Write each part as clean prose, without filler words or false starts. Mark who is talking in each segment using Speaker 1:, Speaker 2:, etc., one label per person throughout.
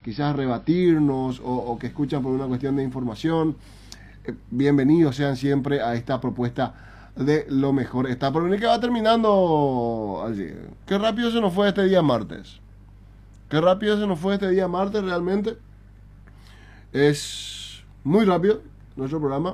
Speaker 1: quizás rebatirnos o que escuchan por una cuestión de información, bienvenidos sean siempre a esta propuesta de lo mejor está por venir, que va terminando así. Qué rápido se nos fue este día martes. Qué rápido se nos fue este día martes, realmente. Es muy rápido nuestro programa.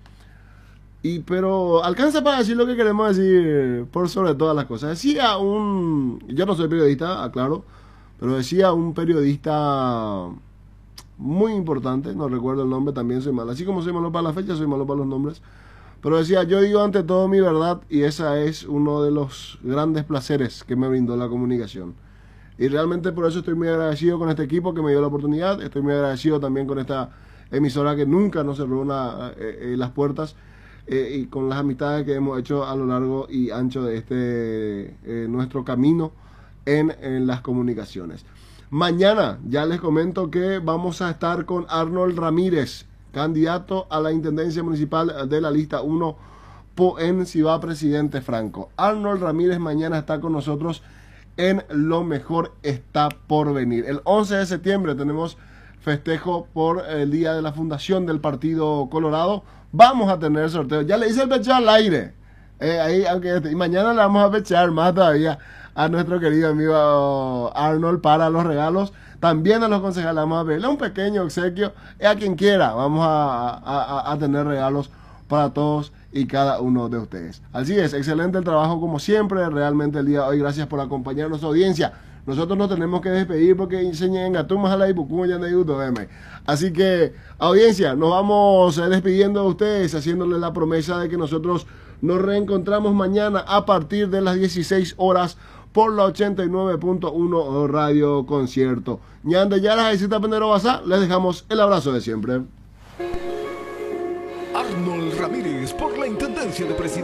Speaker 1: Pero alcanza para decir lo que queremos decir por sobre todas las cosas. Decía yo no soy periodista, aclaro, pero decía un periodista muy importante, no recuerdo el nombre, también soy malo. Así como soy malo para la fecha, soy malo para los nombres. Pero decía, yo digo ante todo mi verdad, y esa es uno de los grandes placeres que me brindó la comunicación. Y realmente por eso estoy muy agradecido con este equipo que me dio la oportunidad. Estoy muy agradecido también con esta emisora que nunca nos cerró las puertas, y con las amistades que hemos hecho a lo largo y ancho de nuestro camino en las comunicaciones. Mañana ya les comento que vamos a estar con Arnold Ramírez, candidato a la Intendencia Municipal de la lista 1 en Ciudad Presidente Franco. Arnold Ramírez mañana está con nosotros en Lo Mejor Está Por Venir. El 11 de septiembre tenemos festejo por el día de la fundación del Partido Colorado. Vamos a tener sorteo. Ya le hice el pecho al aire. Y mañana le vamos a pechar más todavía a nuestro querido amigo Arnold para los regalos. También a los concejales vamos a verle un pequeño obsequio. A quien quiera vamos a tener regalos para todos y cada uno de ustedes. Así es, excelente el trabajo como siempre. Realmente el día de hoy, gracias por acompañar a nuestra audiencia. Nosotros nos tenemos que despedir porque enseñen gatumas a la ipucuma ya de. Así que, audiencia, nos vamos despidiendo de ustedes, haciéndoles la promesa de que nosotros nos reencontramos mañana a partir de las 16 horas por la 89.1 Radio Concierto. Ñande Yara y Cita Pendero Basá, les dejamos el abrazo de siempre.
Speaker 2: Arnold Ramírez por la Intendencia de Presidente.